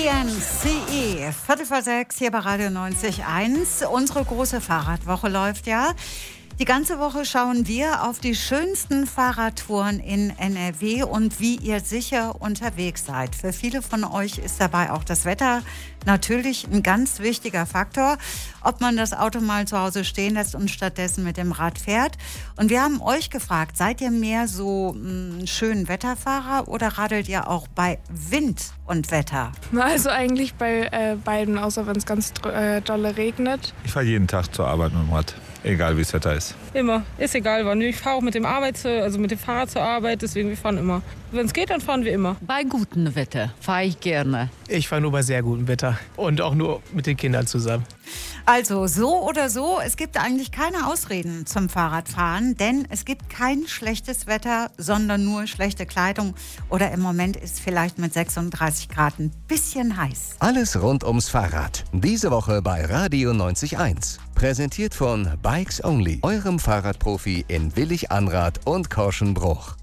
ENCE, Viertel vor 6 hier bei Radio 90.1. Unsere große Fahrradwoche läuft ja. Die ganze Woche schauen wir auf die schönsten Fahrradtouren in NRW und wie ihr sicher unterwegs seid. Für viele von euch ist dabei auch das Wetter natürlich ein ganz wichtiger Faktor, ob man das Auto mal zu Hause stehen lässt und stattdessen mit dem Rad fährt. Und wir haben euch gefragt, seid ihr mehr so schönen Wetterfahrer oder radelt ihr auch bei Wind und Wetter? Also eigentlich bei beiden, außer wenn es ganz dolle regnet. Ich fahre jeden Tag zur Arbeit mit dem Rad, egal wie das Wetter ist. Immer, ist egal wann. Ich fahre auch mit dem Fahrrad zur Arbeit, deswegen wir fahren immer. Wenn es geht, dann fahren wir immer. Bei gutem Wetter fahre ich gerne. Ich fahre nur bei sehr gutem Wetter und auch nur mit den Kindern zusammen. Also so oder so, es gibt eigentlich keine Ausreden zum Fahrradfahren, denn es gibt kein schlechtes Wetter, sondern nur schlechte Kleidung oder im Moment ist vielleicht mit 36 Grad ein bisschen heiß. Alles rund ums Fahrrad. Diese Woche bei Radio 90.1. Präsentiert von Bikes Only, eurem Fahrradprofi in Willig-Anrath und Korschenbruch.